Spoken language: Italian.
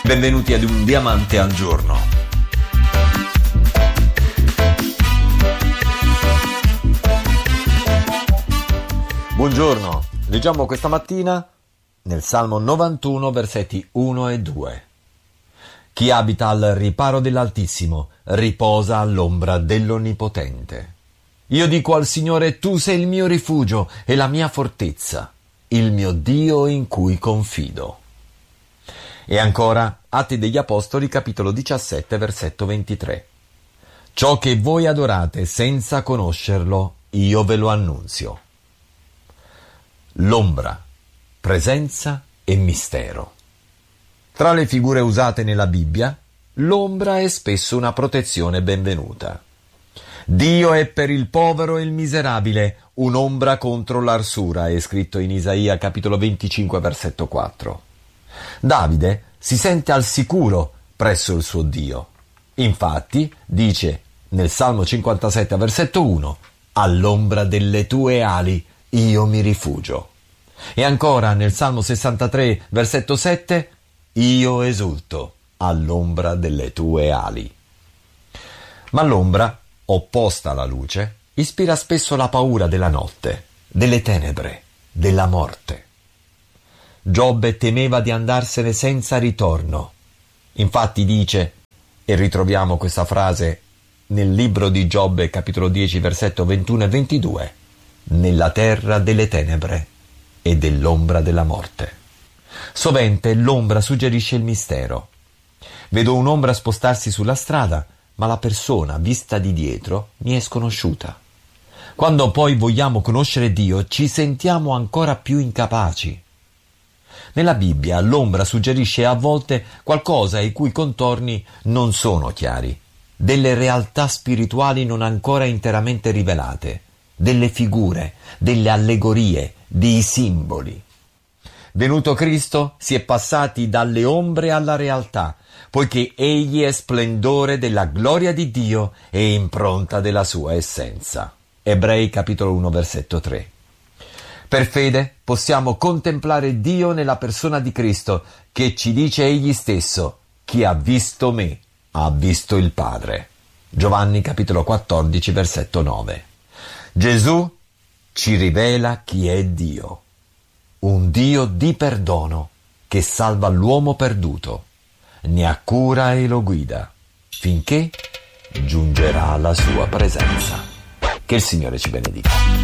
Benvenuti ad Un Diamante al Giorno. Buongiorno, leggiamo questa mattina nel Salmo 91, versetti 1 e 2. Chi abita al riparo dell'Altissimo riposa all'ombra dell'Onnipotente. Io dico al Signore, tu sei il mio rifugio e la mia fortezza, il mio Dio in cui confido. E ancora, Atti degli Apostoli, capitolo 17, versetto 23. Ciò che voi adorate senza conoscerlo, io ve lo annunzio. L'ombra, presenza e mistero. Tra le figure usate nella Bibbia, l'ombra è spesso una protezione benvenuta. Dio è per il povero e il miserabile un'ombra contro l'arsura, è scritto in Isaia capitolo 25 versetto 4. Davide si sente al sicuro presso il suo Dio. Infatti dice nel Salmo 57 versetto 1: all'ombra delle tue ali io mi rifugio. E ancora nel Salmo 63 versetto 7: io esulto all'ombra delle tue ali. Ma l'ombra, opposta alla luce, ispira spesso la paura della notte, delle tenebre, della morte. Giobbe temeva di andarsene senza ritorno. Infatti dice, e ritroviamo questa frase nel libro di Giobbe, capitolo 10, versetto 21 e 22, nella terra delle tenebre e dell'ombra della morte. Sovente l'ombra suggerisce il mistero. Vedo un'ombra spostarsi sulla strada, ma la persona vista di dietro mi è sconosciuta. Quando poi vogliamo conoscere Dio, ci sentiamo ancora più incapaci. Nella Bibbia l'ombra suggerisce a volte qualcosa i cui contorni non sono chiari, delle realtà spirituali non ancora interamente rivelate, delle figure, delle allegorie, dei simboli. Venuto Cristo, si è passati dalle ombre alla realtà, poiché Egli è splendore della gloria di Dio e impronta della sua essenza. Ebrei capitolo 1 versetto 3. Per fede possiamo contemplare Dio nella persona di Cristo, che ci dice Egli stesso: chi ha visto me ha visto il Padre. Giovanni capitolo 14 versetto 9. Gesù ci rivela chi è Dio. Un Dio di perdono che salva l'uomo perduto, ne ha cura e lo guida, finché giungerà alla sua presenza. Che il Signore ci benedica.